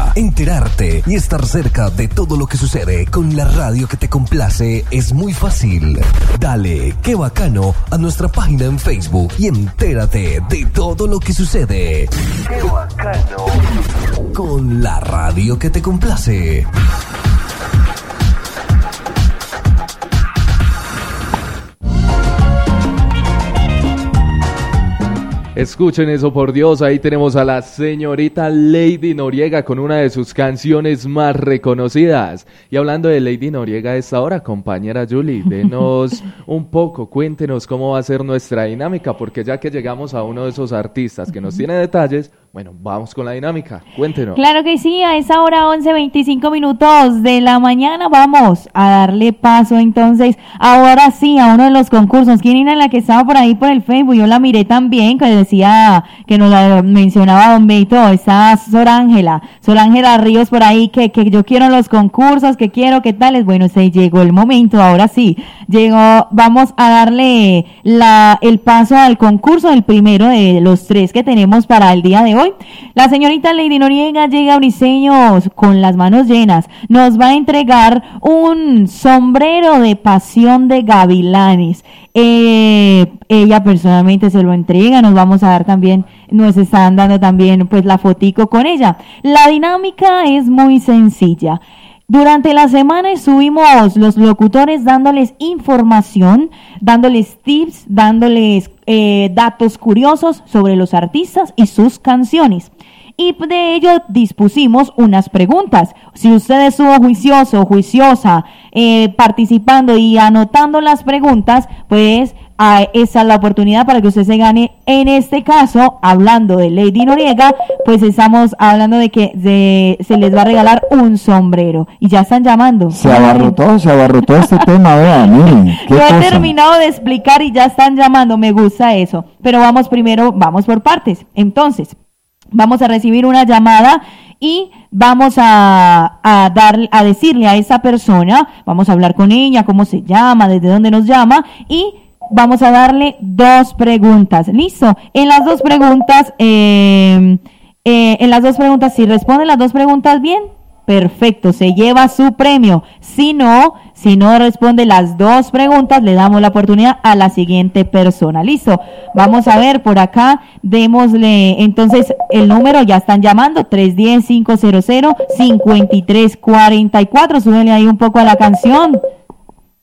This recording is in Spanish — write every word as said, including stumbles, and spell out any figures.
Enterarte y estar cerca de todo lo que sucede con la radio que te complace es muy fácil. Dale, qué bacano, a nuestra página en Facebook y entérate de todo lo que sucede. ¡Qué bacano! Con la radio que te complace. Escuchen eso, por Dios, ahí tenemos a la señorita Lady Noriega con una de sus canciones más reconocidas. Y hablando de Lady Noriega a esta hora, compañera Julie, denos un poco, cuéntenos cómo va a ser nuestra dinámica, porque ya que llegamos a uno de esos artistas que nos tiene detalles, bueno, vamos con la dinámica, cuéntenos. Claro que sí, a esa hora once veinticinco minutos de la mañana vamos a darle paso entonces, ahora sí, a uno de los concursos. ¿Quién era la que estaba por ahí por el Facebook? Yo la miré también, que decía, que nos la mencionaba Don Beto, está Sor Ángela, Sor Ángela Ríos por ahí, que, que yo quiero los concursos, que quiero, que tales. Bueno, se llegó el momento, ahora sí, llegó, vamos a darle la, el paso al concurso, el primero de los tres que tenemos para el día de hoy. La señorita Lady Noriega llega a Briseños con las manos llenas, nos va a entregar un sombrero de pasión de gavilanes. Eh, ella personalmente se lo entrega, nos vamos a dar también, nos están dando también pues la fotico con ella. La dinámica es muy sencilla. Durante la semana subimos los locutores dándoles información, dándoles tips, dándoles eh, datos curiosos sobre los artistas y sus canciones. Y de ello dispusimos unas preguntas. Si usted estuvo juicioso o juiciosa eh, participando y anotando las preguntas, pues ah, esa es la oportunidad para que usted se gane. En este caso, hablando de Lady Noriega, pues estamos hablando de que de, se les va a regalar un sombrero. Y ya están llamando. Se abarrotó, se abarrotó este tema, vean, miren. Yo he cosa? terminado de explicar y ya están llamando, me gusta eso. Pero vamos primero, vamos por partes. Entonces, vamos a recibir una llamada y vamos a, a dar, a decirle a esa persona, vamos a hablar con ella, cómo se llama, desde dónde nos llama, y vamos a darle dos preguntas. ¿Listo? En las dos preguntas, eh, eh, en las dos preguntas, si responde las dos preguntas bien, perfecto, se lleva su premio. Si no, si no responde las dos preguntas, le damos la oportunidad a la siguiente persona. Listo, vamos a ver por acá, démosle entonces el número, ya están llamando, tres uno cero, cinco cero cero, cinco tres cuatro cuatro, súbele ahí un poco a la canción.